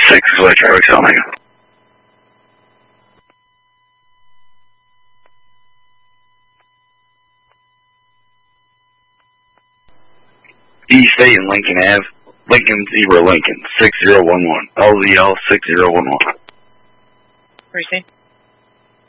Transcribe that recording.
6 is what traffic's telling you. East 8 and Lincoln Ave. Lincoln Zebra Lincoln 6011. LZL 6011. Where's he?